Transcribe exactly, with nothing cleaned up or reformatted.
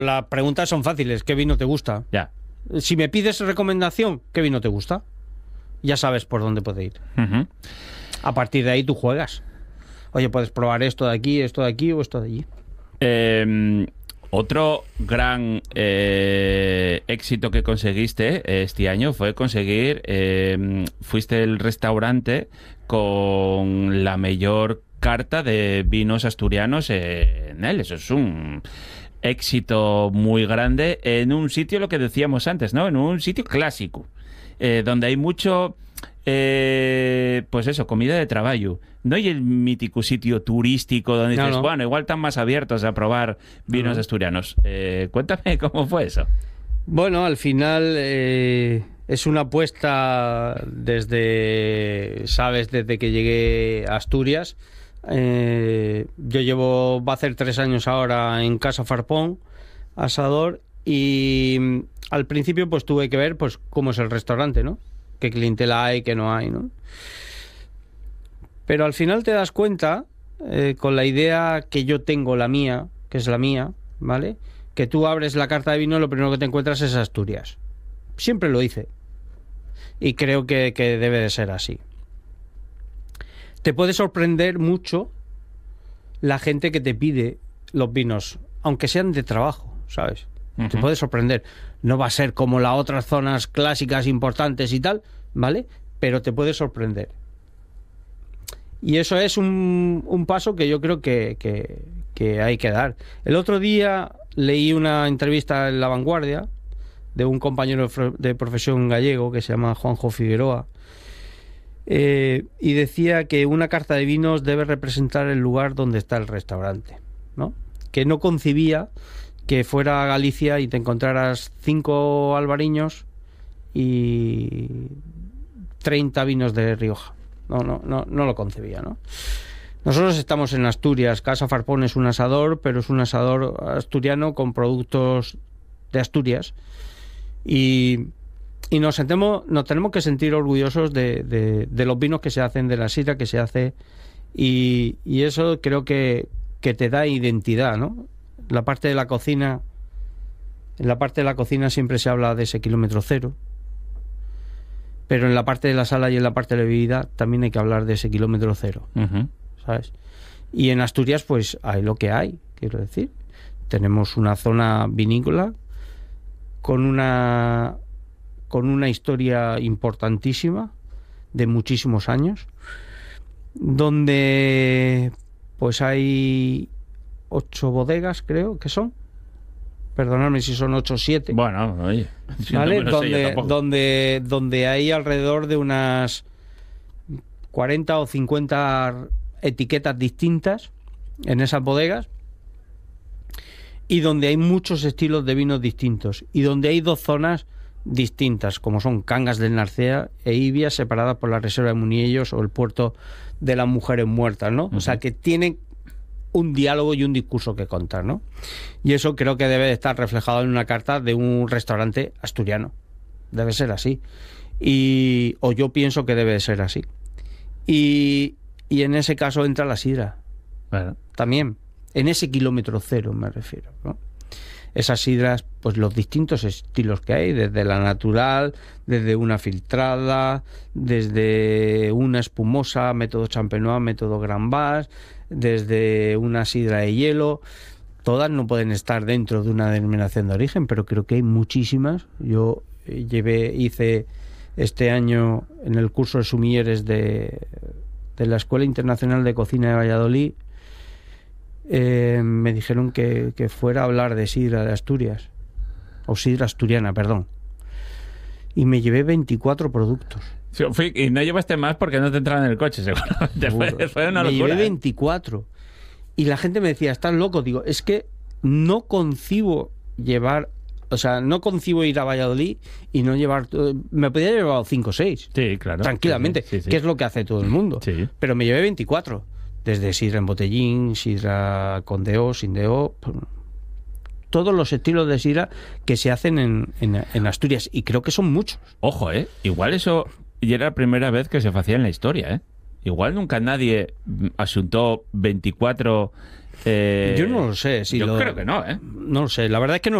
Las preguntas son fáciles. ¿Qué vino te gusta? Ya. Si me pides recomendación, ¿qué vino te gusta? Ya sabes por dónde puede ir. Uh-huh. A partir de ahí tú juegas. Oye, puedes probar esto de aquí, esto de aquí o esto de allí. Eh, otro gran eh, éxito que conseguiste este año fue conseguir, eh, fuiste el restaurante con la mayor carta de vinos asturianos en él. Eso es un éxito muy grande en un sitio, lo que decíamos antes, ¿no? En un sitio clásico, eh, donde hay mucho, eh, pues eso, comida de trabajo. No hay el mítico sitio turístico donde no, dices, no. bueno, igual están más abiertos a probar vinos no. asturianos. Eh, cuéntame cómo fue eso. Bueno, al final eh, es una apuesta desde, sabes, desde que llegué a Asturias. Eh, yo llevo, va a hacer tres años ahora en Casa Farpón, asador, y mm, al principio pues tuve que ver pues cómo es el restaurante, ¿no? Qué clientela hay, qué no hay, ¿no? Pero al final te das cuenta, eh, con la idea que yo tengo, la mía, que es la mía, ¿vale? Que tú abres la carta de vino y lo primero que te encuentras es Asturias. Siempre lo hice. Y creo que, que debe de ser así. Te puede sorprender mucho la gente que te pide los vinos, aunque sean de trabajo, ¿sabes? Uh-huh. Te puede sorprender. No va a ser como las otras zonas clásicas importantes y tal, ¿vale? Pero te puede sorprender. Y eso es un, un paso que yo creo que, que, que hay que dar. El otro día leí una entrevista en La Vanguardia de un compañero de profesión gallego que se llama Juanjo Figueroa, eh, y decía que una carta de vinos debe representar el lugar donde está el restaurante, ¿no? Que no concibía que fuera a Galicia y te encontraras cinco albariños y treinta vinos de Rioja. No, no, no, no lo concebía, ¿no? Nosotros estamos en Asturias. Casa Farpón es un asador, pero es un asador asturiano con productos de Asturias. Y, y nos, sentemos, nos tenemos que sentir orgullosos de, de, de los vinos que se hacen, de la sidra que se hace. Y, y eso creo que, que te da identidad, ¿no? La parte de la cocina, en la parte de la cocina siempre se habla de ese kilómetro cero. Pero en la parte de la sala y en la parte de la bebida también hay que hablar de ese kilómetro cero, uh-huh. ¿sabes? Y en Asturias pues hay lo que hay, quiero decir. Tenemos una zona vinícola con una con una historia importantísima de muchísimos años, donde pues hay ocho bodegas, creo que son. Perdonadme si son ocho o siete. Bueno, oye. ¿Vale? Donde, donde, donde hay alrededor de unas cuarenta o cincuenta etiquetas distintas en esas bodegas, y donde hay muchos estilos de vinos distintos, y donde hay dos zonas distintas, como son Cangas del Narcea e Ibia, separadas por la Reserva de Muniellos o el puerto de las Mujeres Muertas, ¿no? Uh-huh. O sea, que tienen un diálogo y un discurso que contar, ¿no? Y eso creo que debe de estar reflejado en una carta de un restaurante asturiano. Debe ser así. Y, o yo pienso que debe de ser así. Y, y en ese caso entra la sidra. Bueno. También. En ese kilómetro cero me refiero, ¿no? Esas sidras, pues los distintos estilos que hay, desde la natural, desde una filtrada, desde una espumosa, método Champenois, método Grand Bas, desde una sidra de hielo. Todas no pueden estar dentro de una denominación de origen, pero creo que hay muchísimas. Yo llevé, hice este año en el curso de sumilleres de, de la Escuela Internacional de Cocina de Valladolid. Eh, me dijeron que, que fuera a hablar de sidra de Asturias, o sidra asturiana, perdón, y me llevé veinticuatro productos. Sí, fui, y no llevaste más porque no te entraban en el coche, seguramente. Fue, fue una me locura. Llevé veinticuatro. Y la gente me decía, estás loco. Digo, es que no concibo llevar, o sea, no concibo ir a Valladolid y no llevar, me podía haber llevado cinco o seis. Sí, claro. Tranquilamente, sí, sí, sí. que es lo que hace todo el mundo. Sí. Pero me llevé veinticuatro. Desde sidra en botellín, sidra con D O, sin D O, todos los estilos de sidra que se hacen en, en, en Asturias, y creo que son muchos. Ojo, ¿eh? Igual eso y era la primera vez que se hacía en la historia, ¿eh? igual nunca nadie asuntó veinticuatro... Eh, yo no lo sé. Si yo lo... creo que no, ¿eh? No lo sé. La verdad es que no